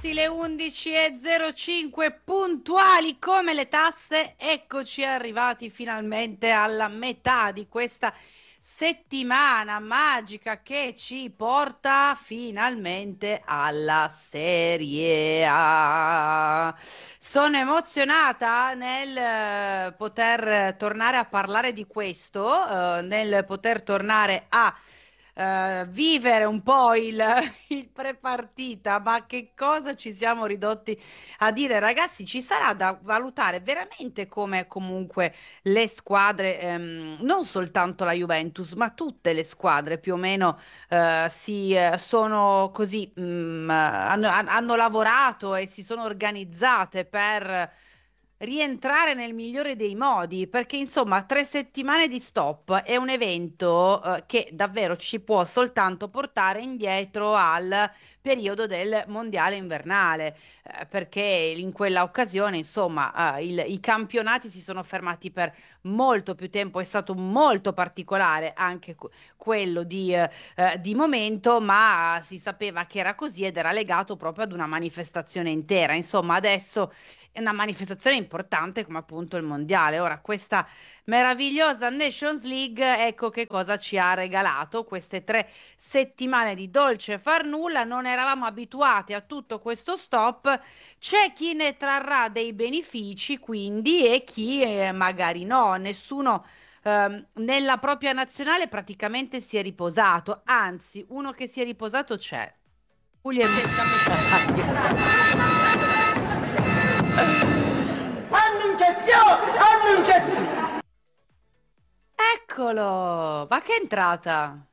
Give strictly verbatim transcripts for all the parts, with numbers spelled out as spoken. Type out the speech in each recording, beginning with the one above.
ragazzi, le undici e zero cinque puntuali come le tasse, eccoci arrivati finalmente alla metà di questa settimana magica che ci porta finalmente alla Serie A. Sono emozionata nel eh, poter tornare a parlare di questo, eh, nel poter tornare a eh, vivere un po' il, il pre-partita, ma che cosa ci siamo ridotti a dire, ragazzi? Ci sarà da valutare veramente come comunque le squadre, ehm, non soltanto la Juventus, ma tutte le squadre più o meno eh, si eh, sono così, mm, hanno, hanno lavorato e si sono organizzate per rientrare nel migliore dei modi, perché insomma tre settimane di stop è un evento eh, che davvero ci può soltanto portare indietro al periodo del mondiale invernale, eh, perché in quella occasione insomma eh, il- i campionati si sono fermati per molto più tempo, è stato molto particolare anche que- quello di, eh, eh, di momento, ma si sapeva che era così ed era legato proprio ad una manifestazione intera. Insomma, adesso è una manifestazione importante come appunto il mondiale. Ora, questa meravigliosa Nations League, ecco che cosa ci ha regalato queste tre settimane di dolce far nulla. Non eravamo abituati a tutto questo stop. C'è chi ne trarrà dei benefici, quindi, e chi eh, magari no. Nessuno ehm, nella propria nazionale praticamente si è riposato. Anzi, uno che si è riposato c'è. Giulia Annunciazione! Annunciazione! Eccolo, ma che entrata?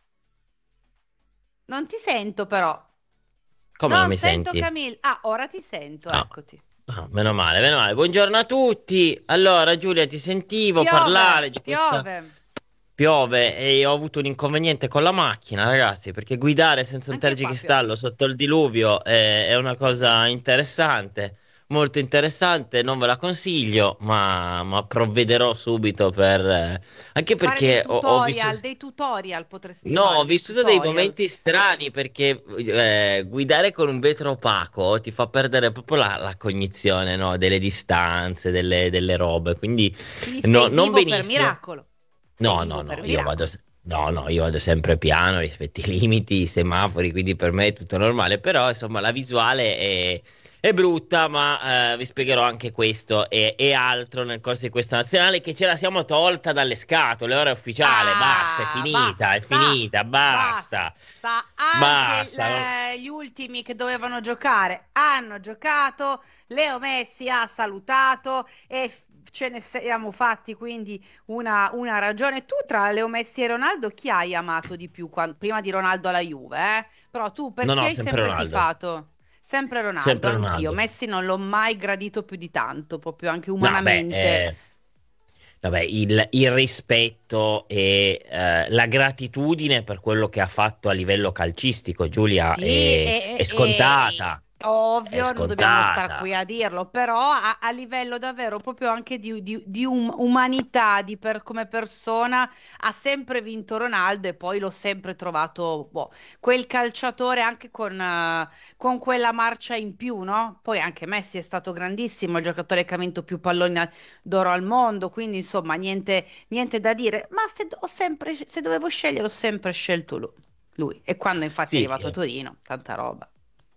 Non ti sento però. Come non Non mi sento senti? Camille. Ah, ora ti sento, No. eccoti. Ah, meno male, meno male. Buongiorno a tutti. Allora, Giulia, ti sentivo Piove, parlare di questa. piove. Piove e ho avuto un inconveniente con la macchina, ragazzi, perché guidare senza un Anche qua piove. tergicristallo sotto il diluvio è, è una cosa interessante, molto interessante. Non ve la consiglio, ma, ma provvederò subito per. eh, Anche Fare dei perché ho, ho vissuto. tutorial, dei tutorial potresti No, ho fare, dei vissuto dei tutorial. momenti strani perché eh, guidare con un vetro opaco ti fa perdere proprio la, la cognizione, no, delle distanze, delle, delle robe. Quindi Quindi no, sei non vivo per benissimo. miracolo. Sei No, vivo no, per no, io vado, miracolo. se- no, no, io vado sempre piano rispetto ai limiti, i semafori, quindi per me è tutto normale. Però, insomma, la visuale è, è brutta, ma eh, vi spiegherò anche questo e, e altro nel corso di questa nazionale che ce la siamo tolta dalle scatole. Ora è ufficiale, basta, è Ah, finita, è basta, finita, basta, basta. Anche basta. non- il- gli ultimi che dovevano giocare hanno giocato. Leo Messi ha salutato e f- ce ne siamo fatti quindi una, una ragione. Tu tra Leo Messi e Ronaldo chi hai amato di più quan- prima di Ronaldo alla Juve, eh? Però tu per No, chi no, hai sempre sempre Ronaldo, tifato? Sempre Ronaldo, sempre anch'io. Ronaldo. Messi non l'ho mai gradito più di tanto, proprio anche No, beh, umanamente. eh, Vabbè, il, il rispetto e eh, la gratitudine per quello che ha fatto a livello calcistico, Giulia, Sì, è, e, è e- e- scontata. È ovvio, non dobbiamo star qui scontata. a dirlo, però a, a livello davvero proprio anche di, di- di um- umanità, di per, come persona, ha sempre vinto Ronaldo e poi l'ho sempre trovato, boh, quel calciatore anche con, eh, con quella marcia in più, no? Poi anche Messi è stato grandissimo, il giocatore che ha vinto più palloni a- d'oro al mondo, quindi insomma niente, niente da dire, ma se, ho sempre, se dovevo scegliere ho sempre scelto lui. Lui. E quando infatti è Sì, arrivato a eh, Torino, tanta roba.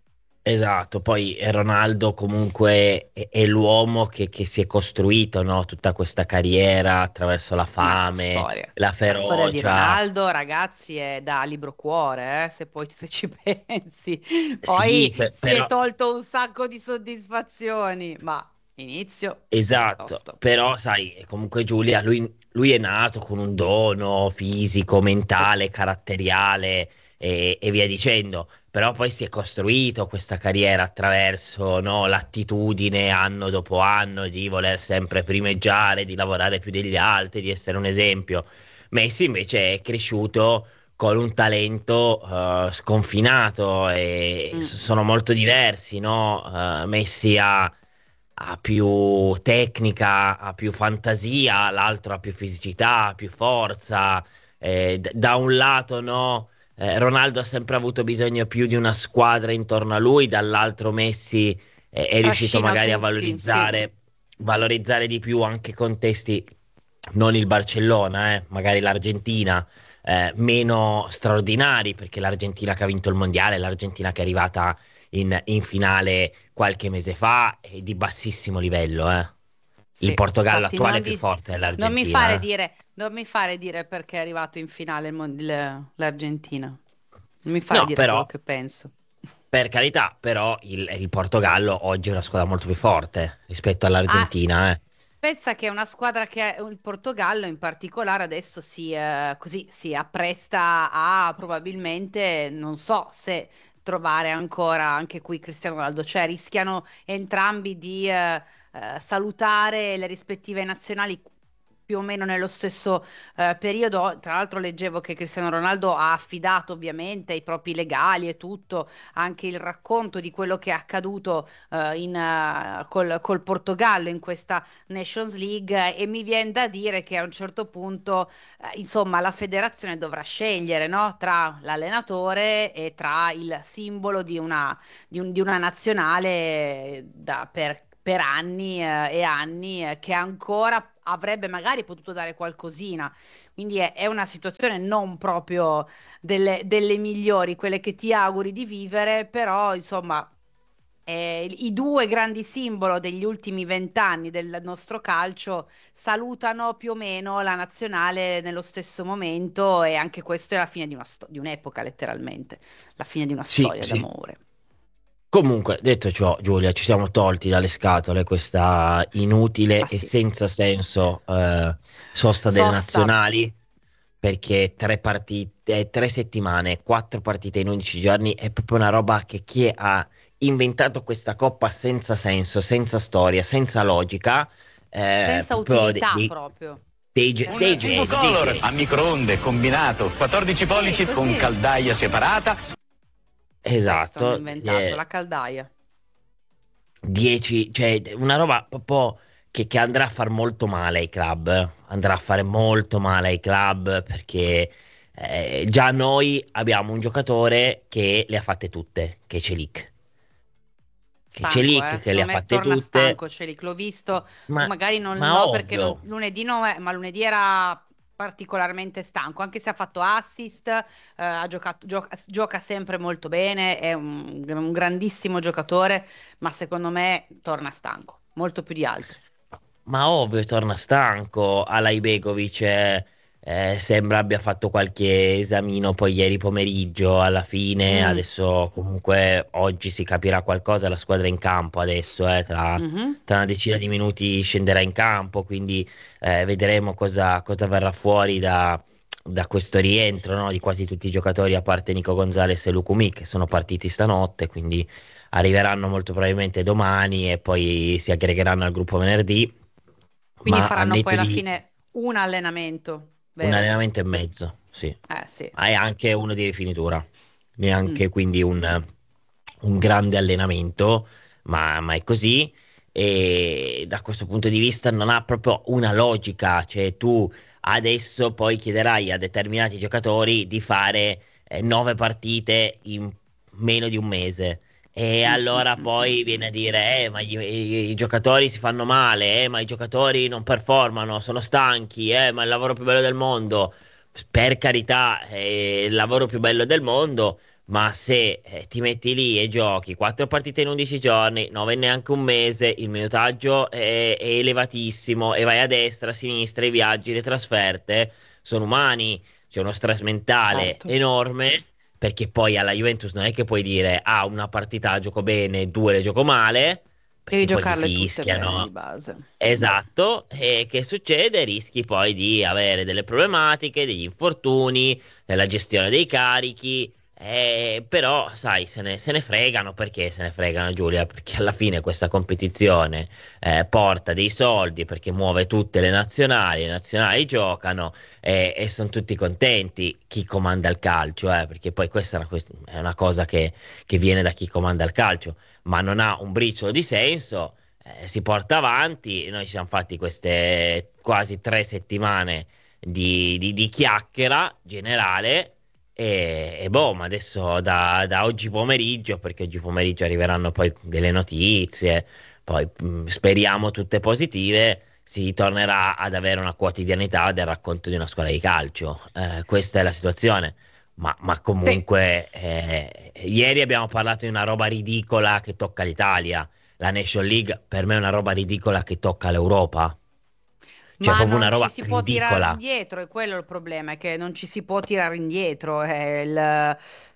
esatto. Poi eh, Ronaldo comunque è, è l'uomo che, che si è costruito, no? Tutta questa carriera attraverso la Ma la fame, storia, la la storia di ferocia. Ronaldo, ragazzi, è da libro cuore, eh, se poi se ci pensi. Sì, Poi pe- si è però. tolto un sacco di soddisfazioni, ma inizio, Esatto, tosto. però sai, comunque Giulia, lui, lui è nato con un dono fisico, Sì. mentale, caratteriale e, e via dicendo, però poi si è costruito questa carriera attraverso, no, l'attitudine anno dopo anno di voler sempre primeggiare, di lavorare più degli altri, di essere un esempio. Messi invece è cresciuto con un talento eh, sconfinato e Mm. s- sono molto diversi, no? Eh, Messi ha ha più tecnica, ha più fantasia, l'altro ha più fisicità, ha più forza. Eh, d- da un lato, no, eh, Ronaldo ha sempre avuto bisogno più di una squadra intorno a lui, dall'altro Messi è, è riuscito Trascina magari a tutti, sì. valorizzare, valorizzare di più anche contesti, non il Barcellona, eh, magari l'Argentina, eh, meno straordinari, perché l'Argentina che ha vinto il mondiale, l'Argentina che è arrivata in, in finale qualche mese fa, è di bassissimo livello, eh. Il Sì, Portogallo infatti attuale è non, più di- forte non mi fare dell'Argentina, eh. dire, non mi fare dire perché è arrivato in finale il mon- il- l'Argentina. Non mi fare No, dire quello però, che penso. per carità, però il, il Portogallo oggi è una squadra molto più forte rispetto Ah, all'Argentina, eh. pensa che è una squadra che il Portogallo in particolare adesso si, eh, così, si appresta a probabilmente, non so se trovare ancora anche qui Cristiano Ronaldo, cioè rischiano entrambi di eh, eh, salutare le rispettive nazionali più o meno nello stesso eh, periodo. Tra l'altro leggevo che Cristiano Ronaldo ha affidato ovviamente i propri legali e tutto, anche il racconto di quello che è accaduto eh, in, eh, col, col Portogallo in questa Nations League e mi viene da dire che a un certo punto, eh, insomma, la federazione dovrà scegliere, no? Tra l'allenatore e tra il simbolo di una, di un- di una nazionale da- per, per anni eh, e anni eh, che ancora avrebbe magari potuto dare qualcosina. Quindi è, è una situazione non proprio delle, delle migliori, quelle che ti auguri di vivere, però insomma eh, i due grandi simboli degli ultimi vent'anni del nostro calcio salutano più o meno la nazionale nello stesso momento e anche questo è la fine di una sto- di un'epoca, letteralmente, la fine di una Sì, storia sì. d'amore. Comunque, detto ciò, Giulia, ci siamo tolti dalle scatole questa inutile Ma e sì, senza senso eh, sosta delle sosta. nazionali, perché tre partite, tre settimane, quattro partite in undici giorni è proprio una roba che chi ha inventato questa coppa senza senso, senza storia, senza logica, eh, Senza proprio dei, utilità dei, proprio. dei ge- Un dei Info geni, dei Color a geni. microonde combinato, quattordici Sì, pollici con così. caldaia separata. Questo hanno Esatto, inventato, eh, la caldaia. dieci, cioè una roba proprio che, che andrà a far molto male ai club, eh. Andrà a fare molto male ai club perché eh, già noi abbiamo un giocatore che le ha fatte tutte, che è Celic, che è Stanco, Celic eh. che le ha Secondo me fatte torna tutte, stanco Celic. L'ho visto, ma, magari non, ma no, perché ovvio. non- lunedì no, eh, ma lunedì era particolarmente stanco, anche se ha fatto assist, eh, ha giocato, gioca, gioca sempre molto bene, è un, un grandissimo giocatore, ma secondo me torna stanco, molto più di altri. Ma ovvio, torna stanco. Alay Begovic eh, eh, sembra abbia fatto qualche esamino poi ieri pomeriggio. Alla fine, Mm, adesso comunque oggi si capirà qualcosa. La squadra è in campo adesso, eh, tra, mhm. tra una decina di minuti scenderà in campo. Quindi eh, vedremo cosa, cosa verrà fuori da, da questo rientro, no, di quasi tutti i giocatori, a parte Nico Gonzalez e Lukumi, che sono partiti stanotte. Quindi arriveranno molto probabilmente domani e poi si aggregheranno al gruppo venerdì. Quindi Ma a faranno poi netto alla di fine un allenamento, un vero? allenamento e mezzo, sì. Eh sì. Ah, e anche uno di rifinitura, Mm. neanche quindi un, un grande allenamento, ma, ma è così. E da questo punto di vista non ha proprio una logica, cioè tu adesso poi chiederai a determinati giocatori di fare eh, nove partite in meno di un mese. E Mm, mm, allora mm, mm, poi viene mm. a dire, eh, ma gli- i, i giocatori si fanno male, eh, ma i giocatori non performano, sono stanchi, eh, ma è il lavoro più bello del mondo. Per carità, è il lavoro più bello del mondo, ma se eh, ti metti lì e giochi quattro partite in undici giorni, nove neanche un mese, il minutaggio è, è elevatissimo e vai a destra, a sinistra, i viaggi, le trasferte sono umani, c'è uno stress mentale Certo. enorme perché poi alla Juventus non è che puoi dire, ah, una partita la gioco bene, due le gioco male, Devi perché poi ti giocarle tutte bene di fischiano. base. Esatto, e che succede? Rischi poi di avere delle problematiche, degli infortuni, nella gestione dei carichi, eh, però sai, se ne, se ne fregano, perché se ne fregano Giulia? Perché alla fine questa competizione eh, porta dei soldi perché muove tutte le nazionali, le nazionali giocano e, e sono tutti contenti chi comanda il calcio, eh, perché poi questa è una, quest- è una cosa che, che viene da chi comanda il calcio, ma non ha un briciolo di senso, eh, si porta avanti. Noi ci siamo fatti queste quasi tre settimane di, di- di chiacchiera generale E, e boh, ma adesso da, da oggi pomeriggio, perché oggi pomeriggio arriveranno poi delle notizie, poi mh, speriamo tutte positive, si tornerà ad avere una quotidianità del racconto di una scuola di calcio. Eh, questa è la situazione. Ma, ma Sì. comunque, eh, ieri abbiamo parlato di una roba ridicola che tocca l'Italia. La Nation League per me è una roba ridicola che tocca l'Europa. Cioè, Ma proprio una non ci roba si può tirare ridicola. indietro, è quello il problema, è che non ci si può tirare indietro. È il,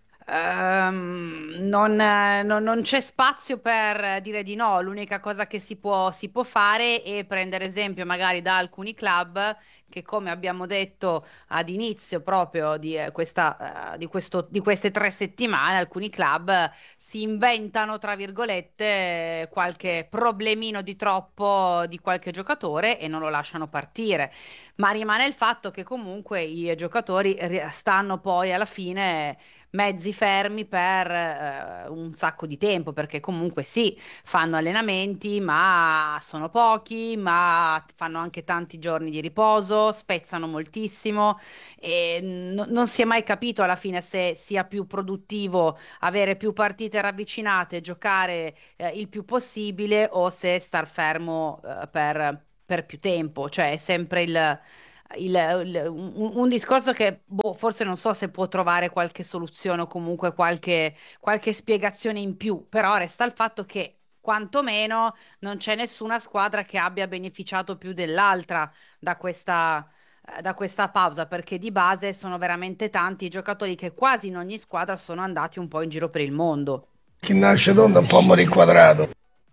ehm, non, eh, non- non c'è spazio per dire di no. L'unica cosa che si può, si può fare è prendere esempio magari da alcuni club che, come abbiamo detto ad inizio proprio di, eh, questa, eh, di questo- di queste tre settimane, alcuni club si inventano, tra virgolette, qualche problemino di troppo di qualche giocatore e non lo lasciano partire. Ma rimane il fatto che comunque i giocatori ri- stanno poi alla fine mezzi fermi per eh, un sacco di tempo, perché comunque sì, fanno allenamenti, ma sono pochi, ma fanno anche tanti giorni di riposo, spezzano moltissimo e n- non si è mai capito alla fine se sia più produttivo avere più partite ravvicinate, giocare eh, il più possibile o se star fermo eh, per, per più tempo. Cioè è sempre il, il- il- un, un discorso che boh, forse non so se può trovare qualche soluzione o comunque qualche, qualche spiegazione in più, però resta il fatto che quantomeno non c'è nessuna squadra che abbia beneficiato più dell'altra da questa eh, da questa pausa, perché di base sono veramente tanti i giocatori che quasi in ogni squadra sono andati un po' in giro per il mondo. Chi nasce tonto un po' morì quadrato.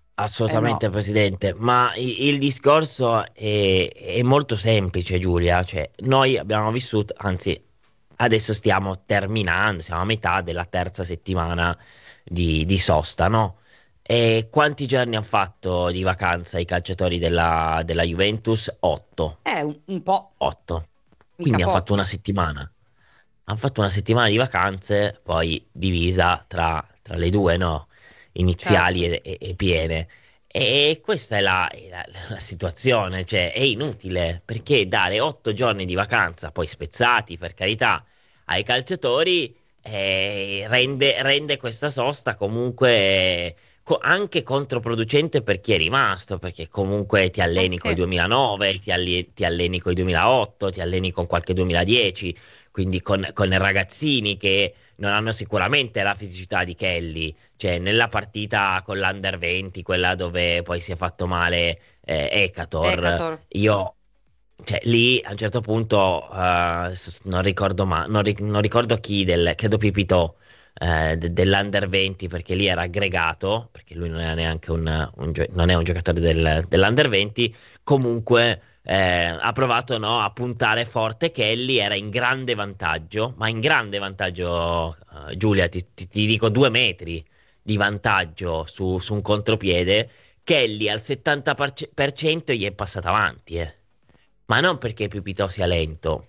Eh no, Assolutamente, Presidente, ma i- il, discorso è, è molto semplice, Giulia. Cioè, noi abbiamo vissuto, anzi, adesso stiamo terminando, siamo a metà della terza settimana di, di sosta, no? E quanti giorni hanno fatto di vacanza i calciatori della, della Juventus? Otto. è un, un po', Otto. mica Quindi hanno fatto pochi. una settimana. Hanno fatto una settimana di vacanze, poi divisa tra, tra le due, no? Iniziali Certo. e, e- e piene. E questa è la, è la- la situazione, cioè è inutile, perché dare otto giorni di vacanza, poi spezzati per carità, ai calciatori eh, rende, rende questa sosta comunque eh, co- anche controproducente per chi è rimasto, perché comunque ti Eh alleni coi sì, duemilanove, ti, alle- ti alleni coi duemilaotto, ti alleni con qualche duemiladieci, quindi con, con ragazzini che non hanno sicuramente la fisicità di Kelly. Cioè, nella partita con l'Under venti, quella dove poi si è fatto male eh, Ekator, Decator. io, cioè, lì a un certo punto, eh, s- non ricordo ma, non, ri- non ricordo chi, del, credo Pipitò, eh, de- dell'Under venti, perché lì era aggregato, perché lui non è neanche un, un gio- non è un giocatore del, dell'Under venti, comunque eh, ha provato, no, a puntare forte. Kelly era in grande vantaggio, ma in grande vantaggio, eh, Giulia, ti, ti- ti dico due metri di vantaggio su, su un contropiede. Kelly al settanta per cento gli è passata avanti, eh. Ma non perché Pipito sia lento,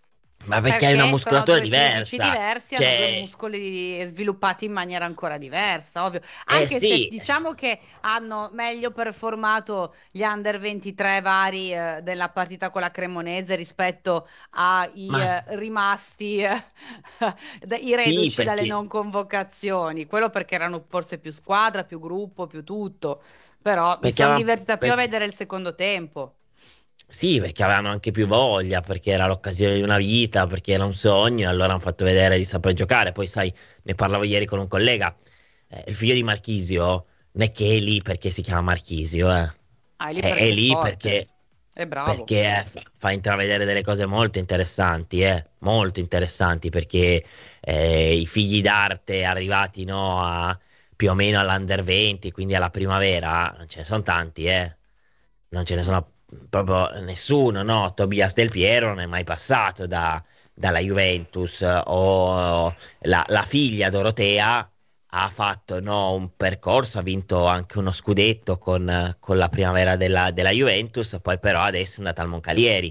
ma perché hai una Perché sono muscolatura due fisici diversa. diversi, hanno due Cioè, muscoli sviluppati in maniera ancora diversa, ovvio. eh Anche se sì, diciamo che hanno meglio performato gli under ventitré vari eh, della partita con la Cremonese rispetto ai ma eh, rimasti, eh, da- i sì, reduci dalle perché, non convocazioni. Quello perché erano forse più squadra, più gruppo, più tutto. Però mi perché sono aveva- divertita più a perché- vedere il secondo tempo. sì, perché avevano anche più voglia, perché era l'occasione di una vita, perché era un sogno, e allora hanno fatto vedere di saper giocare. Poi, sai, ne parlavo ieri con un collega, eh, il figlio di Marchisio non è che è lì perché si chiama Marchisio, eh. Ah, è lì È, è perché è lì forte, perché, è bravo. perché eh, fa, fa intravedere delle cose molto interessanti, eh, molto interessanti, perché eh, i figli d'arte arrivati, no, a, più o meno all'Under venti, quindi alla primavera, non ce ne sono tanti, eh. Non ce ne Mm. sono proprio nessuno, no? Tobias Del Piero non è mai passato da- dalla Juventus, o la, la figlia Dorotea ha fatto, no, un percorso, ha vinto anche uno scudetto con, con la primavera della, della Juventus, poi però adesso è andata al Moncalieri.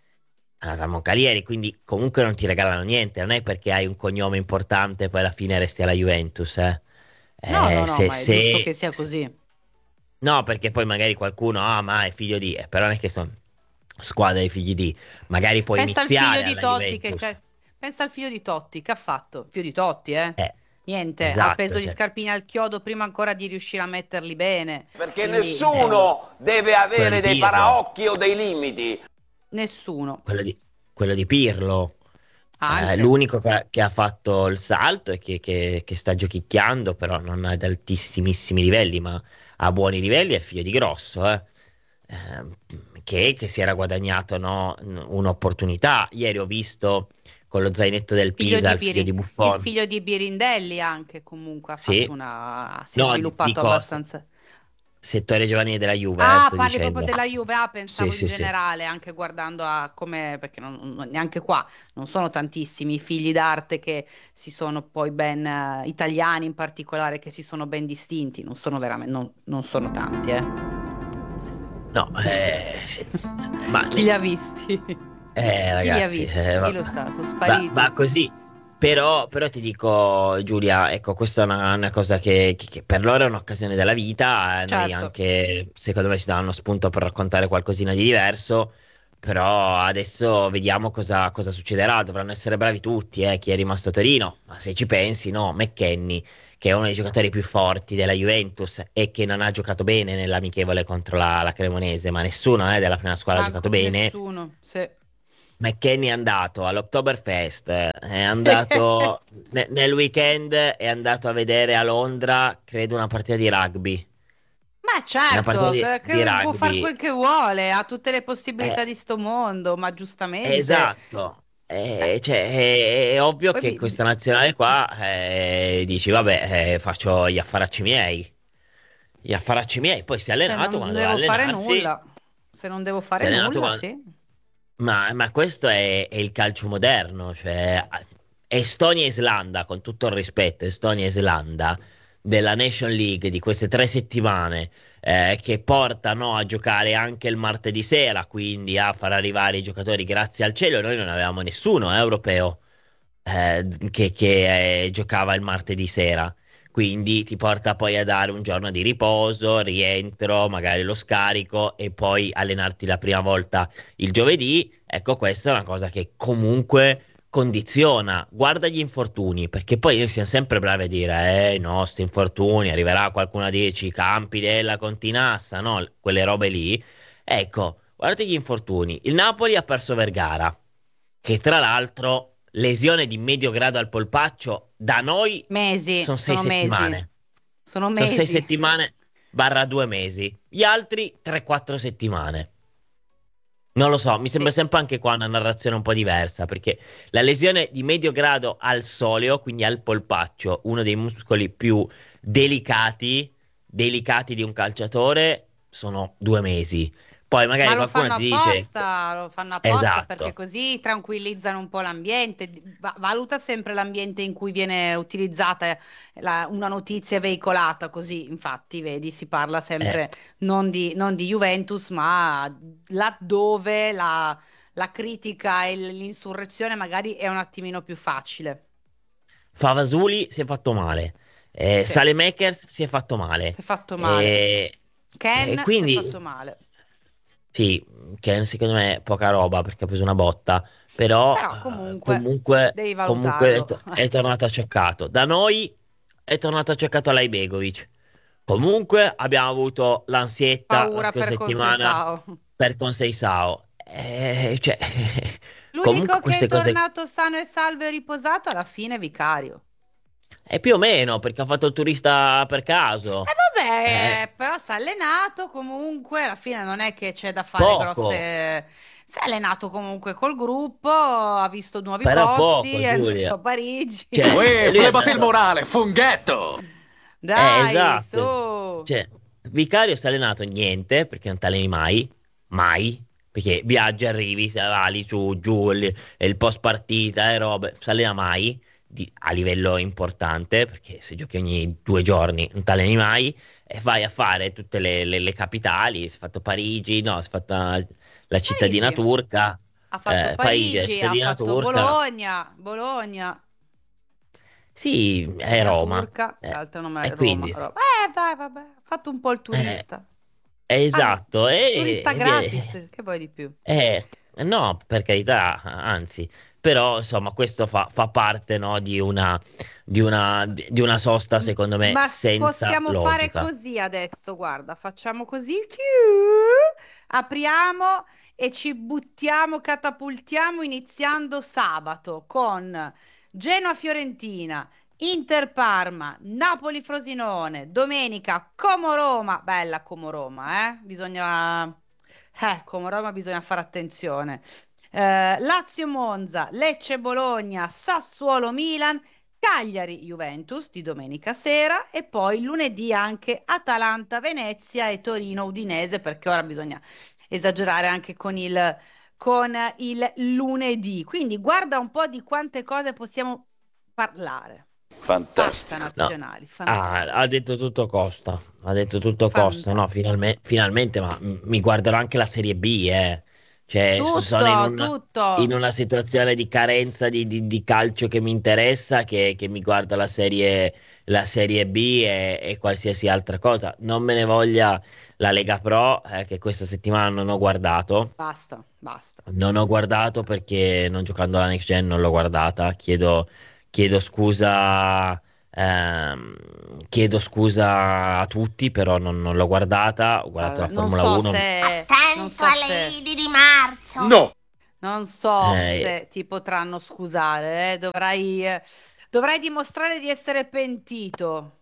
È andata al Moncalieri, quindi comunque non ti regalano niente, non è perché hai un cognome importante e poi alla fine resti alla Juventus, eh. No, Eh, no, no, se, ma è giusto che se, sia così. No, perché poi magari qualcuno, ah, ma è figlio di, eh, però non è che sono squadra di figli di, magari puoi Pensa al figlio iniziare di alla Totti che, Juventus. ca- Pensa al figlio di Totti, che ha fatto? Figlio di Totti, eh? Eh, Niente, ha esatto, appeso gli cioè, scarpini al chiodo prima ancora di riuscire a metterli bene. Perché Quindi, insomma, nessuno deve quello avere di dei Pirlo, paraocchi o dei limiti. nessuno. quello di, quello di Pirlo. Eh, Anche. l'unico che, che ha fatto il salto e che, che- che sta giochicchiando, però non ad altissimissimi livelli, ma a buoni livelli, è il figlio di Grosso, eh. Ehm, che, che si era guadagnato, no, un'opportunità. Ieri ho visto con lo zainetto del Figlio Pisa di il figlio Biri- di il Buffon. figlio di Birindelli anche comunque ha fatto Sì, una... si è no, di- sviluppato dico se- abbastanza. settore giovanile della Juve, eh, Ah, sto parli proprio dicendo. della Juve, ah, Sì, pensavo in sì, sì. generale, anche guardando a come, perché non- non- neanche qua non sono tantissimi i figli d'arte che si sono poi ben, eh, italiani in particolare, che si sono ben distinti, non sono veramente, non, non sono tanti, eh. No, eh, sì. Ma Chi li ha visti? Eh, Chi li ha ragazzi, visti? eh, Chi va, lo sa, sono va- spariti. va così. Però, però ti dico, Giulia, ecco, questa è una, una cosa che, che- che per loro è un'occasione della vita. eh, Noi Certo, anche, secondo me, ci danno spunto per raccontare qualcosina di diverso. Però adesso vediamo cosa, cosa succederà. Dovranno essere bravi tutti, eh, chi è rimasto a Torino. Ma se ci pensi, no, McKennie, che è uno dei giocatori più forti della Juventus e che non ha giocato bene nell'amichevole contro la, la Cremonese, ma nessuno, eh, della prima squadra ha manco giocato bene. nessuno, sì. McKennie è andato all'Oktoberfest, è andato ne- nel weekend, è andato a vedere a Londra, credo, una partita di rugby. Ma Una partita certo, di, che, di che può fare rugby. quel che vuole, ha tutte le Eh, possibilità di sto mondo, ma giustamente. esatto. Eh, Eh, cioè, è, è ovvio poi che bi- bi- questa nazionale qua eh, dici, vabbè, eh, faccio gli affaracci miei. Gli affaracci miei. Poi si è se allenato non quando doveva devo fare allenarsi. nulla, se non devo Si è fare allenato nulla, quando, sì. Ma, ma questo è, è il calcio moderno, cioè Estonia e Islanda, con tutto il rispetto, Estonia e Islanda della Nation League di queste tre settimane eh, che portano a giocare anche il martedì sera, quindi a far arrivare i giocatori grazie al cielo. Noi non avevamo nessuno eh, europeo eh, che, che, eh, giocava il martedì sera. Quindi ti porta poi a dare un giorno di riposo, rientro, magari lo scarico e poi allenarti la prima volta il giovedì. Ecco, questa è una cosa che comunque condiziona. Guarda gli infortuni, perché poi noi siamo sempre bravi a dire, eh no, sti infortuni, arriverà qualcuno a dirci i campi della Continassa, no, quelle robe lì. Ecco, guardate gli infortuni. Il Napoli ha perso Vergara, che tra l'altro lesione di medio grado al polpaccio da noi Mesi, sono sei sono mesi, settimane. sono Sono sei mesi. settimane barra due mesi. Gli altri tre quattro settimane. Non lo so, mi sembra Sì. sempre anche qua una narrazione un po' diversa, perché la lesione di medio grado al soleo, quindi al polpaccio, uno dei muscoli più delicati, delicati di un calciatore, sono due mesi. Poi Ma magari lo qualcuno fanno ti dice, apposta, lo fanno apposta perché esatto, così tranquillizzano un po' l'ambiente. Va- valuta sempre l'ambiente in cui viene utilizzata la- una notizia veicolata, così infatti, vedi, si parla eh, sempre non di, non di Juventus, ma laddove la, la critica e l- l'insurrezione magari è un attimino più facile. Favasuli si è fatto male, eh, Sì, Saelemaekers si è fatto male, si è fatto male. e, e Ken si è quindi fatto male. sì, che secondo me è poca roba perché ha preso una botta, però Però eh, comunque comunque, devi comunque è, valutarlo. to- è tornato acciaccato. Da noi è tornato acciaccato Laibegovic. Comunque abbiamo avuto l'ansietta la Paura scorsa per settimana Conceição. per Conseisao. Eh, cioè, comunque L'unico che è queste cose tornato sano e salvo e riposato alla fine è Vicario. è più o meno perché ha fatto il turista per E caso. vabbè, Eh, eh, però si è allenato comunque, alla fine non è che c'è da fare poco, grosse... Si è allenato comunque col gruppo, ha visto nuovi però posti, poco, è andato Giulia. a Parigi. Cioè, Uè, lui è flebati il andato. morale, funghetto! Eh, Dai, esatto. su. Cioè, Vicario si è allenato niente, perché non ti alleni mai, mai, perché viaggi, arrivi, sali su, giù, il, il post partita e robe, si allena mai, di- a livello importante, perché se giochi ogni due giorni non ti alleni mai, e vai a fare tutte le, le- le capitali, si è fatto Parigi, no, si è fatta la cittadina Parigi. turca, Ha fatto eh, Parigi, la Parigi, ha cittadina fatto turca, Bologna, Bologna, sì, è cittadina Roma, turca, eh, l'altra non me e la... Roma, quindi, Roma. Eh, dai, vabbè, ha fatto un po' il eh, turista. è Ah, esatto, e, turista e via- gratis, che vuoi di più? Eh, No, per carità, anzi, però insomma questo fa, fa parte, no, di una, di una, di una sosta M- secondo me Ma senza possiamo fare logica. così adesso, guarda, facciamo così, apriamo e ci buttiamo, catapultiamo iniziando sabato con Genoa-Fiorentina, Inter-Parma, Napoli-Frosinone, domenica Como-Roma, bella Como-Roma, eh? Bisogna, eh, Como-Roma bisogna fare attenzione. Eh, Lazio-Monza, Lecce-Bologna, Sassuolo-Milan, Cagliari-Juventus di domenica sera e poi lunedì anche Atalanta-Venezia e Torino-Udinese perché ora bisogna esagerare anche con il, con il lunedì. Quindi guarda un po' di quante cose possiamo parlare. Basta Fantastico. No. nazionali, Ah, fantastico, ha detto tutto Costa, ha detto tutto Costa, no, fantastico. finalme- finalmente, ma m- mi guarderò anche la Serie B, eh. Cioè, s- sono in Tutto, un- in tutto. una situazione di carenza di, di- di calcio che mi interessa, che, che mi guarda la Serie, la Serie B e, e qualsiasi altra cosa. Non me ne voglia la Lega Pro, eh, che questa settimana non ho guardato. Basta, basta. Non ho guardato perché non giocando alla Next Gen non l'ho guardata. Chiedo, chiedo scusa, ehm, chiedo scusa a tutti, però non, non l'ho guardata. Ho guardato Guarda, la non Formula so uno. se, non Attento so alle se, Idi di marzo. No. non so Eh, se ti potranno scusare, eh. Dovrai, eh, dovrai dimostrare di essere pentito,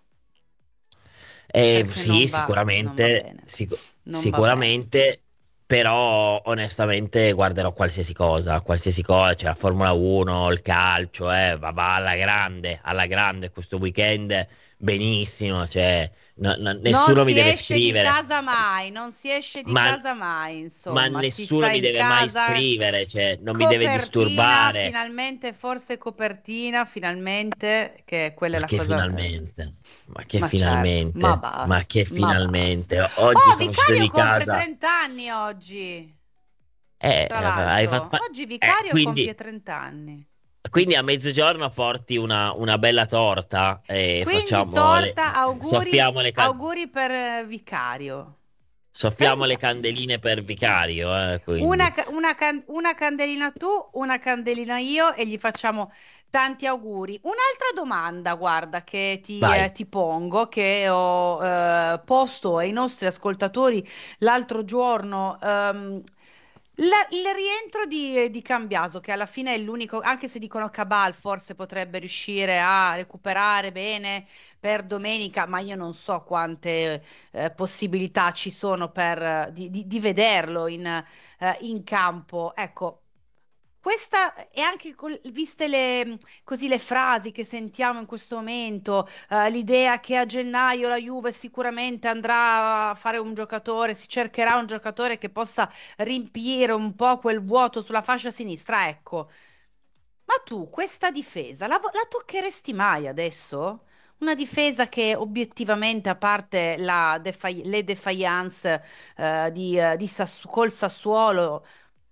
Eh, perché sì, non va, non va sicuramente, bene, sic- non va bene. sicuramente, però onestamente guarderò qualsiasi cosa, qualsiasi cosa, cioè la Formula uno, il calcio, eh, va, va alla grande, alla grande questo weekend, benissimo, cioè no- no- Non nessuno mi si deve esce di scrivere, casa mai, non si esce di ma, casa mai, ma insomma, si sta nessuno mi in deve mai casa, scrivere, cioè non mi deve copertina, disturbare. finalmente, forse copertina, finalmente, che quella è Ma la che cosa, eh, finalmente, ma che ma certo, ma finalmente, ma basta, che ma basta. finalmente. Oggi Oh, sono uscito Vicario di compie casa. trenta anni oggi, Eh, tra hai fatto l'altro, fa- oggi eh, Vicario compie quindi, trenta anni. quindi a mezzogiorno porti una, una bella torta e Quindi facciamo le, torta, auguri, soffiamo le, can- auguri per eh, Vicario. soffiamo le Pensa. candeline per vicario, eh, Una, quindi. ca- una can- una candelina tu, una candelina io e gli facciamo tanti auguri. Un'altra domanda, guarda, che ti, eh, Vai. ti pongo, che ho eh, posto ai nostri ascoltatori l'altro giorno. Ehm, la- il rientro di, di Cambiaso, che alla fine è l'unico, anche se dicono Cabal, forse potrebbe riuscire a recuperare bene per domenica, ma io non so quante eh, possibilità ci sono per, eh, di, di- di vederlo in, eh, in campo. Ecco, questa è anche col- viste le, così le frasi che sentiamo in questo momento, eh, l'idea che a gennaio la Juve sicuramente andrà a fare un giocatore, si cercherà un giocatore che possa riempire un po' quel vuoto sulla fascia sinistra. Ecco, ma tu questa difesa la, vo- la toccheresti mai adesso? Una difesa che obiettivamente, a parte la defa- le defiance eh, di, eh, di Sassu- col Sassuolo,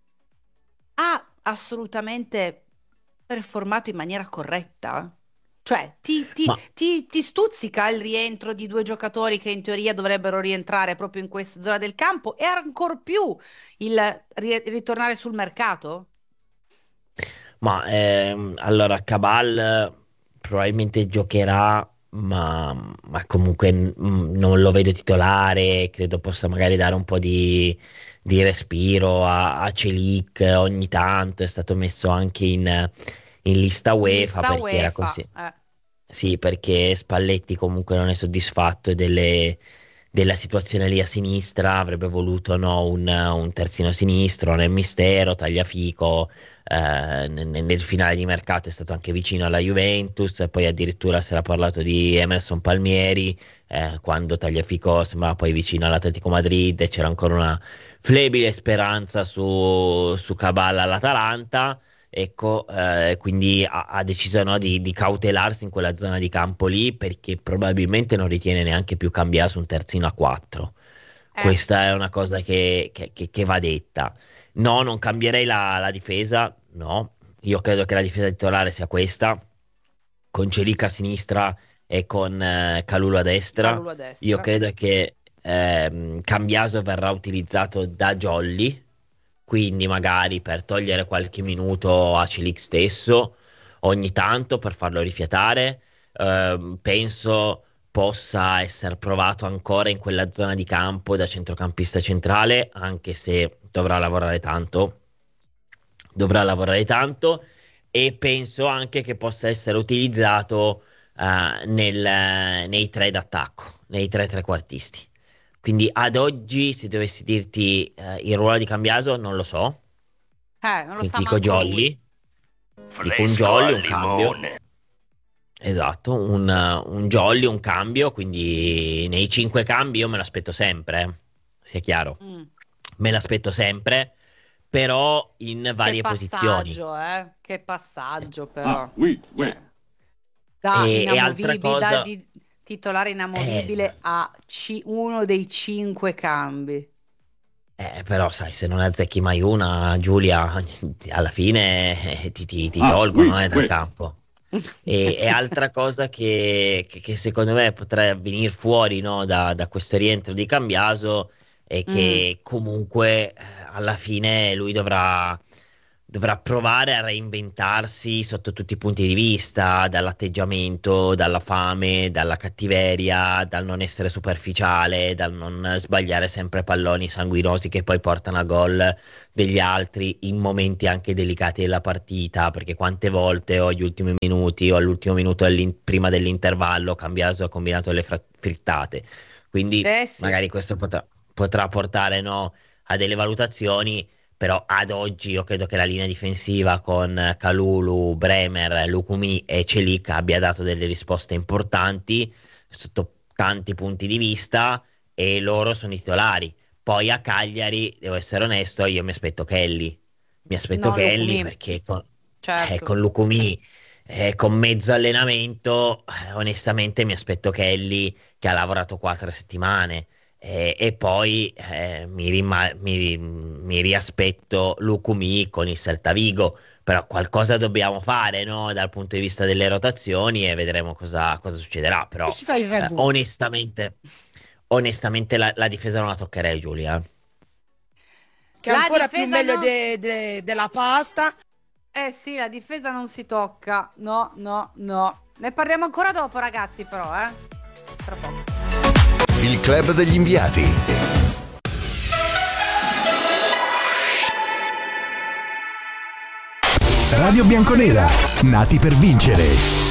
ha assolutamente performato in maniera corretta? Cioè, ti, ti- Ma ti- ti stuzzica il rientro di due giocatori che in teoria dovrebbero rientrare proprio in questa zona del campo e ancor più il ri- ritornare sul mercato? Ma ehm, allora Cabal eh, probabilmente giocherà, ma, ma comunque mm, non lo vedo titolare. Credo possa magari dare un po' di, di respiro a, a Celic ogni tanto. È stato messo anche in, in lista In UEFA lista perché era UEFA. così. eh. Sì, perché Spalletti comunque non è soddisfatto delle- della situazione lì a sinistra, avrebbe voluto no, un, un terzino sinistro nel mistero, Tagliafico, eh, nel, nel finale di mercato è stato anche vicino alla Juventus, e poi addirittura si era parlato di Emerson Palmieri, eh, quando Tagliafico sembrava poi vicino all'Atletico Madrid e c'era ancora una flebile speranza su, su Cabal all'Atalanta. Ecco, eh, quindi ha, ha deciso no, di, di cautelarsi in quella zona di campo lì perché probabilmente non ritiene neanche più cambiare su un terzino a quattro. Eh, Questa è una cosa che, che- che- che va detta. No, non cambierei la, la difesa, no. Io credo che la difesa titolare sia questa, con Celica a sinistra e con eh, Calulu a destra. Calulu a Io destra. credo che ehm, Cambiaso verrà utilizzato da Jolly, quindi magari per togliere qualche minuto a Celic stesso ogni tanto per farlo rifiatare, ehm, penso possa essere provato ancora in quella zona di campo da centrocampista centrale, anche se dovrà lavorare tanto, dovrà lavorare tanto e penso anche che possa essere utilizzato eh, nel- nei tre d'attacco, nei tre trequartisti. Quindi ad oggi, se dovessi dirti eh, il ruolo di Cambiaso, non lo so. Eh, non lo Quindi sa dico manco lui. Jolly, dico un Fresco Jolly, al un cambio. limone. Esatto, un, un jolly, un cambio, quindi nei cinque cambi io me l'aspetto sempre, eh, sia chiaro, Mm. me l'aspetto sempre, però in Che varie posizioni. passaggio, eh? Che passaggio però. oui, oui. Cioè, da E, e altra inamovibile, cosa, da di titolare inamovibile eh, a ci- uno dei cinque cambi. eh, però sai, se non ne azzecchi mai una, Giulia, alla fine eh, ti, ti- ti Ah, tolgono oui, eh, dal oui. campo. E, e altra cosa che, che- che secondo me potrà venire fuori, no, da, da questo rientro di Cambiaso è Mm. che comunque eh, alla fine lui dovrà, dovrà provare a reinventarsi sotto tutti i punti di vista, dall'atteggiamento, dalla fame, dalla cattiveria, dal non essere superficiale, dal non sbagliare sempre palloni sanguinosi che poi portano a gol degli altri in momenti anche delicati della partita, perché quante volte o agli ultimi minuti o all'ultimo minuto dell'in- prima dell'intervallo Cambiaso ha combinato le fra- frittate. Quindi Eh sì. magari questo potrà, potrà portare, no, a delle valutazioni, però ad oggi io credo che la linea difensiva con Kalulu, Bremer, Lukumi e Celic abbia dato delle risposte importanti sotto tanti punti di vista e loro sono i titolari. Poi a Cagliari, devo essere onesto, io mi aspetto Kelly. Mi aspetto No, Kelly Lukumi, perché con, eh, certo. con Lukumi, eh, con mezzo allenamento, eh, onestamente mi aspetto Kelly che ha lavorato quattro settimane. Eh, e poi eh, mi, rima- mi, ri- mi riaspetto Lukumi con il Celta Vigo. Però qualcosa dobbiamo fare, no, dal punto di vista delle rotazioni e vedremo cosa, cosa succederà. Però E si fa il eh, ragù. onestamente, onestamente la, la difesa non la toccherei, Giulia. Che è La ancora più difesa meglio non- de- de- della pasta. Eh sì, la difesa non si tocca. No, no, no. Ne parliamo ancora dopo, ragazzi, però, eh. Tra poco. Il club degli inviati. Radio Bianconera, nati per vincere.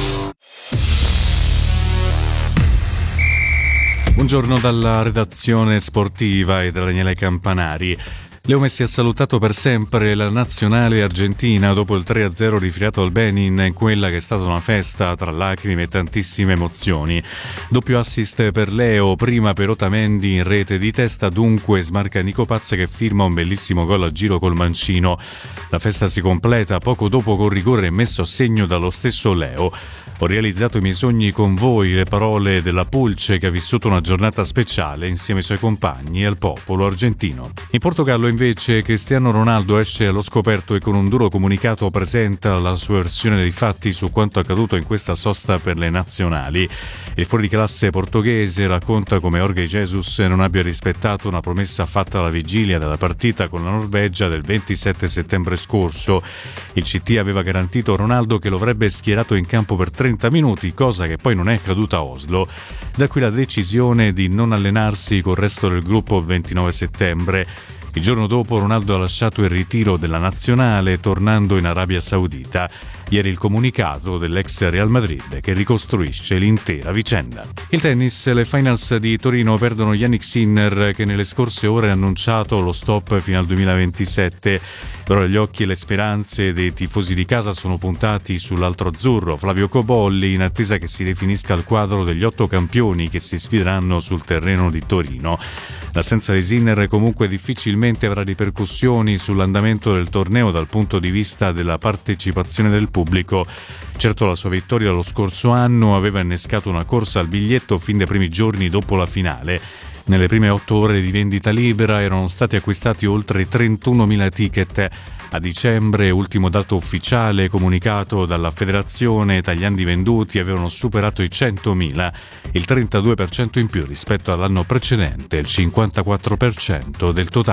Buongiorno dalla redazione sportiva e da Daniele Campanari. Leo Messi ha salutato per sempre la nazionale argentina dopo il tre a zero rifilato al Benin in quella che è stata una festa tra lacrime e tantissime emozioni. Doppio assist per Leo, prima per Otamendi in rete di testa, dunque smarca Nico Paz che firma un bellissimo gol a giro col mancino. La festa si completa poco dopo con rigore messo a segno dallo stesso Leo. Ho realizzato i miei sogni con voi, le parole della Pulce che ha vissuto una giornata speciale insieme ai suoi compagni e al popolo argentino. In Portogallo invece Cristiano Ronaldo esce allo scoperto e con un duro comunicato presenta la sua versione dei fatti su quanto accaduto in questa sosta per le nazionali. Il fuoriclasse portoghese racconta come Jorge Jesus non abbia rispettato una promessa fatta alla vigilia della partita con la Norvegia del ventisette settembre scorso. Il C T aveva garantito a Ronaldo che lo avrebbe schierato in campo per trenta minuti, cosa che poi non è accaduta a Oslo. Da qui la decisione di non allenarsi col resto del gruppo il ventinove settembre. Il giorno dopo Ronaldo ha lasciato il ritiro della nazionale tornando in Arabia Saudita. Ieri il comunicato dell'ex Real Madrid che ricostruisce l'intera vicenda. Il tennis, le finals di Torino perdono Yannick Sinner che nelle scorse ore ha annunciato lo stop fino al duemilaventisette. Però gli occhi e le speranze dei tifosi di casa sono puntati sull'altro azzurro, Flavio Cobolli, in attesa che si definisca il quadro degli otto campioni che si sfideranno sul terreno di Torino. L'assenza di Sinner comunque difficilmente avrà ripercussioni sull'andamento del torneo dal punto di vista della partecipazione del pubblico. Certo, la sua vittoria lo scorso anno aveva innescato una corsa al biglietto fin dai primi giorni dopo la finale. Nelle prime otto ore di vendita libera erano stati acquistati oltre trentunomila ticket. A dicembre, ultimo dato ufficiale comunicato dalla Federazione, tagliandi venduti avevano superato i centomila, il trentadue per cento in più rispetto all'anno precedente, il cinquantaquattro per cento del totale.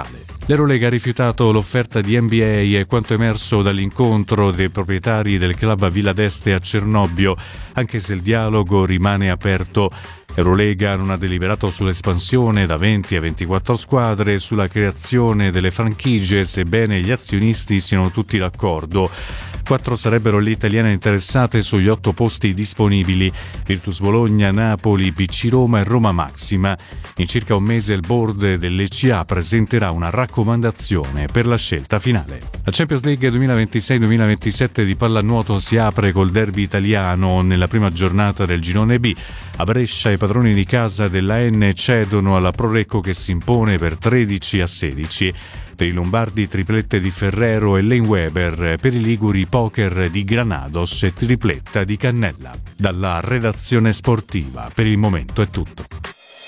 L'Eurolega ha rifiutato l'offerta di N B A e quanto emerso dall'incontro dei proprietari del club a Villa d'Este a Cernobbio, anche se il dialogo rimane aperto. Eurolega non ha deliberato sull'espansione da venti a ventiquattro squadre e sulla creazione delle franchigie, sebbene gli azionisti siano tutti d'accordo. Quattro sarebbero le italiane interessate sugli otto posti disponibili: Virtus Bologna, Napoli, P C Roma e Roma Maxima. In circa un mese il board dell'E C A presenterà una raccomandazione per la scelta finale. La Champions League duemilaventisei duemilaventisette di pallanuoto si apre col derby italiano nella prima giornata del girone B. A Brescia i padroni di casa della N cedono alla Prorecco che si impone per tredici a sedici. Per i lombardi triplette di Ferrero e Lane Weber, per i liguri poker di Granados e tripletta di Cannella. Dalla redazione sportiva per il momento è tutto.